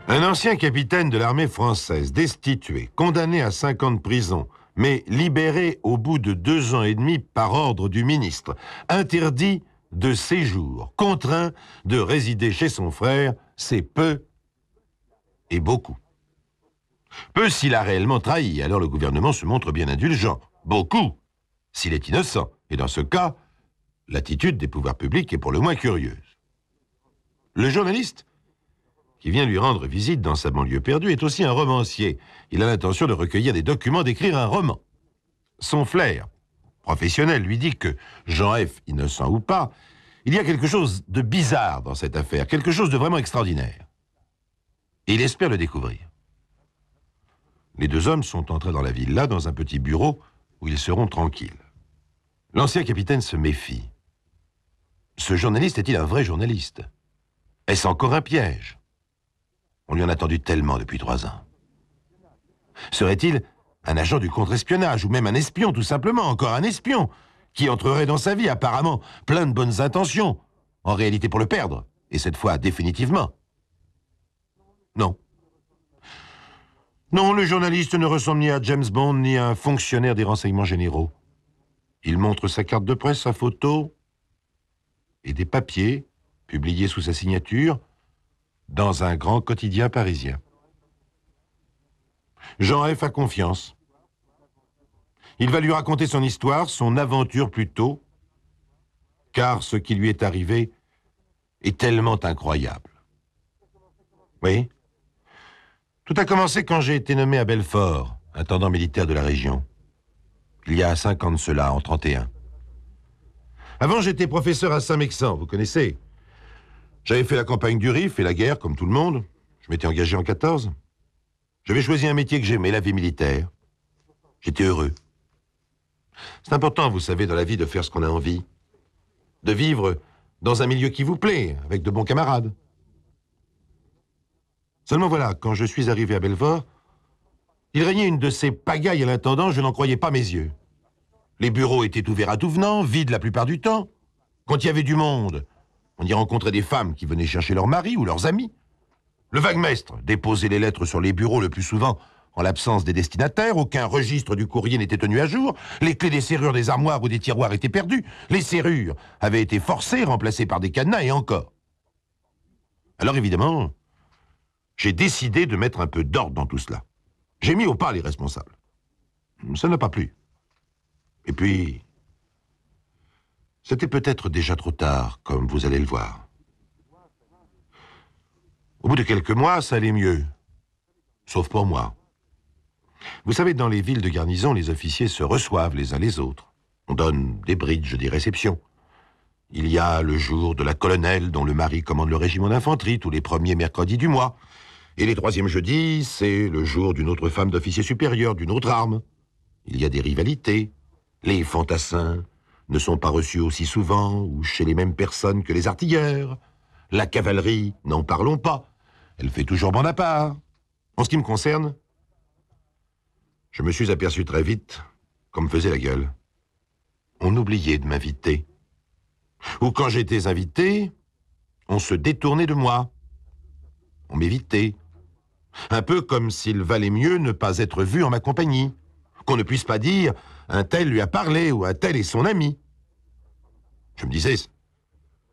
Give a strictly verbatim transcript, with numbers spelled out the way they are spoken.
Un ancien capitaine de l'armée française, destitué, condamné à cinq ans de prison, mais libéré au bout de deux ans et demi par ordre du ministre, interdit de séjour, contraint de résider chez son frère, c'est peu et beaucoup. Peu s'il a réellement trahi, alors le gouvernement se montre bien indulgent. Beaucoup s'il est innocent. Et dans ce cas, l'attitude des pouvoirs publics est pour le moins curieuse. Le journaliste qui vient lui rendre visite dans sa banlieue perdue est aussi un romancier. Il a l'intention de recueillir des documents, d'écrire un roman. Son flair professionnel lui dit que Jean F., innocent ou pas, il y a quelque chose de bizarre dans cette affaire, quelque chose de vraiment extraordinaire. Et il espère le découvrir. Les deux hommes sont entrés dans la villa, dans un petit bureau où ils seront tranquilles. L'ancien capitaine se méfie. Ce journaliste est-il un vrai journaliste? Est-ce encore un piège? On lui en a attendu tellement depuis trois ans. Serait-il un agent du contre-espionnage, ou même un espion, tout simplement, encore un espion, qui entrerait dans sa vie, apparemment, plein de bonnes intentions, en réalité pour le perdre, et cette fois définitivement? Non. Non, le journaliste ne ressemble ni à James Bond, ni à un fonctionnaire des renseignements généraux. Il montre sa carte de presse, sa photo, et des papiers, publiés sous sa signature, dans un grand quotidien parisien. Jean F. a confiance. Il va lui raconter son histoire, son aventure plutôt, car ce qui lui est arrivé est tellement incroyable. Oui. Tout a commencé quand j'ai été nommé à Belfort, intendant militaire de la région. Il y a cinq ans de cela, en trente et un. Avant, j'étais professeur à Saint-Mexan, vous connaissez. J'avais fait la campagne du Rif et la guerre, comme tout le monde. Je m'étais engagé en quatorze. J'avais choisi un métier que j'aimais, la vie militaire. J'étais heureux. C'est important, vous savez, dans la vie, de faire ce qu'on a envie. De vivre dans un milieu qui vous plaît, avec de bons camarades. Seulement voilà, quand je suis arrivé à Belfort, il régnait une de ces pagailles à l'intendant, je n'en croyais pas mes yeux. Les bureaux étaient ouverts à tout venant, vides la plupart du temps. Quand il y avait du monde, on y rencontrait des femmes qui venaient chercher leurs maris ou leurs amis. Le vaguemestre déposait les lettres sur les bureaux le plus souvent en l'absence des destinataires, aucun registre du courrier n'était tenu à jour, les clés des serrures des armoires ou des tiroirs étaient perdues, les serrures avaient été forcées, remplacées par des cadenas et encore. Alors évidemment, j'ai décidé de mettre un peu d'ordre dans tout cela. J'ai mis au pas les responsables. Ça n'a pas plu. Et puis, c'était peut-être déjà trop tard, comme vous allez le voir. Au bout de quelques mois, ça allait mieux. Sauf pour moi. Vous savez, dans les villes de garnison, les officiers se reçoivent les uns les autres. On donne des bridges, des réceptions. Il y a le jour de la colonelle dont le mari commande le régiment d'infanterie tous les premiers mercredis du mois. Et les troisièmes jeudis, c'est le jour d'une autre femme d'officier supérieur, d'une autre arme. Il y a des rivalités. Les fantassins ne sont pas reçus aussi souvent ou chez les mêmes personnes que les artilleurs. La cavalerie, n'en parlons pas. Elle fait toujours bande à part. En ce qui me concerne, je me suis aperçu très vite qu'on me faisait la gueule. On oubliait de m'inviter. Ou quand j'étais invité, on se détournait de moi. On m'évitait. Un peu comme s'il valait mieux ne pas être vu en ma compagnie. Qu'on ne puisse pas dire « un tel lui a parlé » ou « un tel est son ami ». Je me disais,